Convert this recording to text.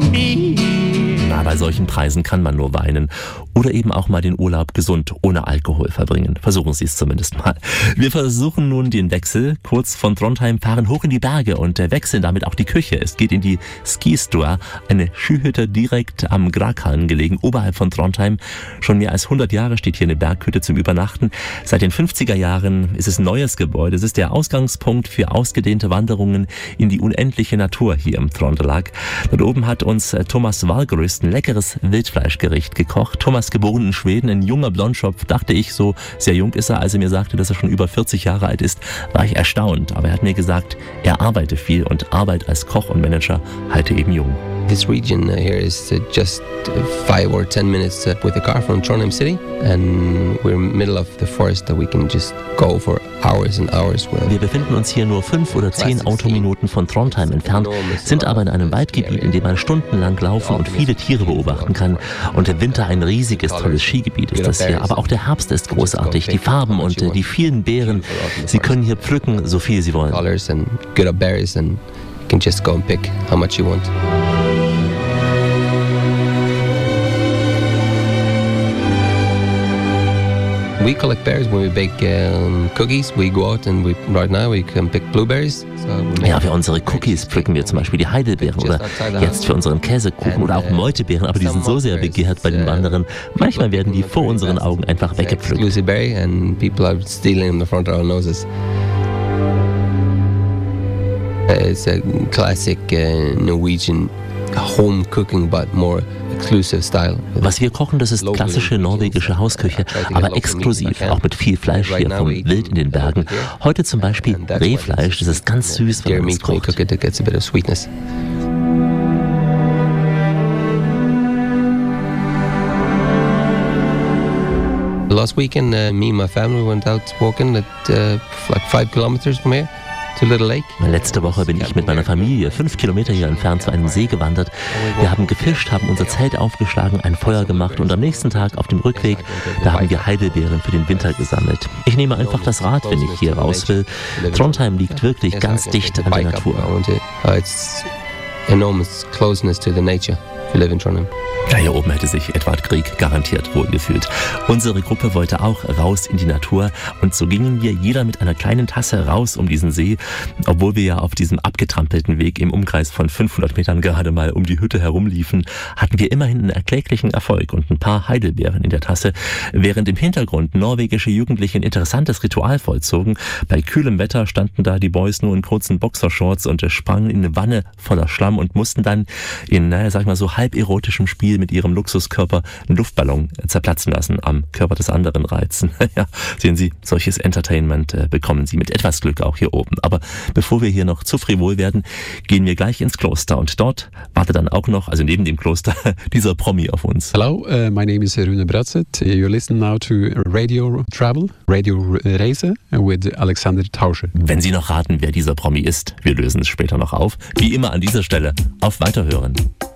Na, bei solchen Preisen kann man nur weinen. Oder eben auch mal den Urlaub gesund, ohne Alkohol verbringen. Versuchen Sie es zumindest mal. Wir versuchen nun den Wechsel. Kurz von Trondheim fahren hoch in die Berge und wechseln damit auch die Küche. Es geht in die Skistua, eine Skihütte direkt am Grakhallen gelegen, oberhalb von Trondheim. Schon mehr als 100 Jahre steht hier eine Berghütte zum Übernachten. Seit den 50er Jahren ist es ein neues Gebäude. Es ist der Ausgangspunkt für ausgedehnte Wanderungen in die unendliche Natur hier im Trondelag. Dort oben hat uns Thomas Wahlgröß ein leckeres Wildfleischgericht gekocht. Thomas, geboren in Schweden, ein junger Blondschopf, dachte ich, so sehr jung ist er. Als er mir sagte, dass er schon über 40 Jahre alt ist, war ich erstaunt. Aber er hat mir gesagt, er arbeite viel und Arbeit als Koch und Manager halte eben jung. This region here is just 5 or 10 minutes with a car from Trondheim city, and we're in the middle of the forest that we can just go for hours and hours. Wir befinden uns hier nur 5 oder 10 Autominuten von Trondheim entfernt, sind aber in einem Waldgebiet, in dem man stundenlang laufen und viele Tiere beobachten kann. Und im Winter ein riesiges, tolles Skigebiet ist das hier. Aber auch der Herbst ist großartig. Die Farben und die vielen Beeren. Sie können hier pflücken, so viel Sie wollen. Colors and good berries, and you can just go and pick how much you want. We collect berries when we bake cookies. We go out and right now we can pick blueberries. Ja, für unsere Cookies pflücken wir zum Beispiel die Heidelbeeren oder jetzt für unseren Käsekuchen oder auch Meutebeeren, aber die sind so sehr begehrt bei den Wanderern. Manchmal werden die vor unseren Augen einfach weggepflückt. And people are stealing them in front of our noses. It's a classic Norwegian home cooking, but more exclusive style. Was wir kochen, das ist klassische norwegische Hausküche, aber exklusiv, auch mit viel Fleisch hier vom Wild in den Bergen. Heute zum Beispiel Rehfleisch, das ist ganz süß, wenn man es kocht. Last weekend, me and my family went out walking at like 5 kilometers from here. Letzte Woche bin ich mit meiner Familie 5 Kilometer hier entfernt zu einem See gewandert. Wir haben gefischt, haben unser Zelt aufgeschlagen, ein Feuer gemacht und am nächsten Tag auf dem Rückweg, da haben wir Heidelbeeren für den Winter gesammelt. Ich nehme einfach das Rad, wenn ich hier raus will. Trondheim liegt wirklich ganz dicht an der Natur. It's enormous closeness to the nature. We live in Trondheim. Ja, hier oben hätte sich Edvard Grieg garantiert wohlgefühlt. Unsere Gruppe wollte auch raus in die Natur und so gingen wir jeder mit einer kleinen Tasse raus um diesen See, obwohl wir ja auf diesem abgetrampelten Weg im Umkreis von 500 Metern gerade mal um die Hütte herumliefen, hatten wir immerhin einen erkläglichen Erfolg und ein paar Heidelbeeren in der Tasse, während im Hintergrund norwegische Jugendliche ein interessantes Ritual vollzogen. Bei kühlem Wetter standen da die Boys nur in kurzen Boxershorts und sprangen in eine Wanne voller Schlamm und mussten dann in, sag ich mal so halb erotischem Spiel mit ihrem Luxuskörper einen Luftballon zerplatzen lassen, am Körper des anderen reizen. Ja, sehen Sie, solches Entertainment bekommen Sie mit etwas Glück auch hier oben. Aber bevor wir hier noch zu frivol werden, gehen wir gleich ins Kloster und dort wartet dann auch noch, also neben dem Kloster, dieser Promi auf uns. Hello, my name is Rune Bratzett. You're listening now to Radio Travel, Radio Reise with Alexander Tausche. Wenn Sie noch raten, wer dieser Promi ist, wir lösen es später noch auf. Wie immer an dieser Stelle, auf Weiterhören.